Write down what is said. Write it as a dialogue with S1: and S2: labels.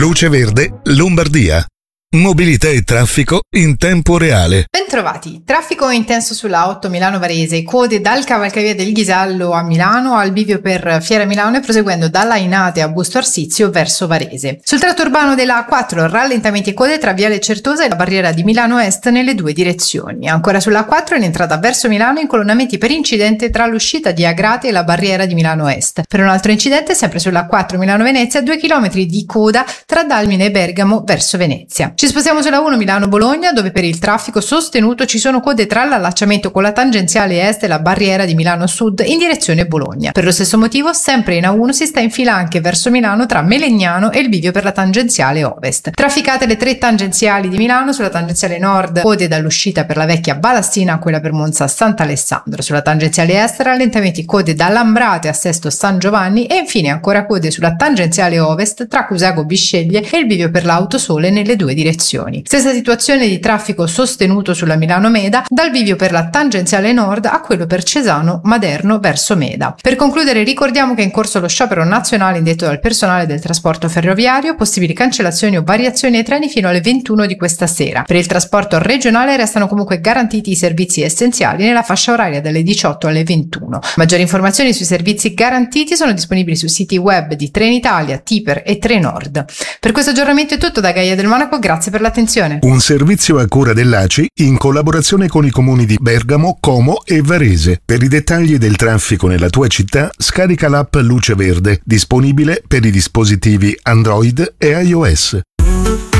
S1: Luce Verde, Lombardia. Mobilità e traffico in tempo reale.
S2: Bentrovati. Traffico intenso sulla 8 Milano-Varese, code dal cavalcavia del Ghisallo a Milano al bivio per Fiera Milano e proseguendo dalla Ainate a Busto Arsizio verso Varese. Sul tratto urbano della A4 rallentamenti e code tra Viale Certosa e la barriera di Milano Est nelle due direzioni. Ancora sulla A4 in entrata verso Milano incolonnamenti per incidente tra l'uscita di Agrate e la barriera di Milano Est. Per un altro incidente sempre sulla A4 Milano-Venezia 2 km di coda tra Dalmine e Bergamo verso Venezia. Ci spostiamo sulla 1 Milano-Bologna dove per il traffico sostenuto ci sono code tra l'allacciamento con la tangenziale est e la barriera di Milano Sud in direzione Bologna. Per lo stesso motivo sempre in A1 si sta in fila anche verso Milano tra Melegnano e il bivio per la tangenziale ovest. Trafficate le 3 tangenziali di Milano, sulla tangenziale nord code dall'uscita per la vecchia Balastina a quella per Monza Sant'Alessandro, sulla tangenziale est rallentamenti code da Lambrate a Sesto San Giovanni e infine ancora code sulla tangenziale ovest tra Cusago Bisceglie e il bivio per l'Autosole nelle due direzioni. Stessa situazione di traffico sostenuto sulla Milano Meda dal bivio per la tangenziale nord a quello per Cesano Maderno verso Meda. Per concludere ricordiamo che è in corso lo sciopero nazionale indetto dal personale del trasporto ferroviario, possibili cancellazioni o variazioni ai treni fino alle 21 di questa sera. Per il trasporto regionale restano comunque garantiti i servizi essenziali nella fascia oraria dalle 18 alle 21. Maggiori informazioni sui servizi garantiti sono disponibili sui siti web di Trenitalia, Tiper e Trenord. Per questo aggiornamento è tutto da Gaia del Monaco, grazie per l'attenzione.
S1: Un servizio a cura dell'ACI in collaborazione con i comuni di Bergamo, Como e Varese. Per i dettagli del traffico nella tua città, scarica l'app Luce Verde, disponibile per i dispositivi Android e iOS.